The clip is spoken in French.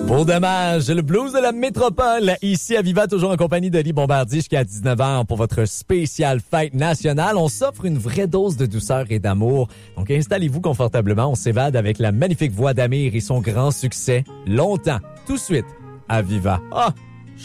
Beau dommage, le blues de la métropole, ici à Viva, toujours en compagnie de Lee Bombardier jusqu'à 19h pour votre spéciale fête nationale. On s'offre une vraie dose de douceur et d'amour. Donc installez-vous confortablement, on s'évade avec la magnifique voix d'Amir et son grand succès, Longtemps, tout de suite, à Viva. Ah!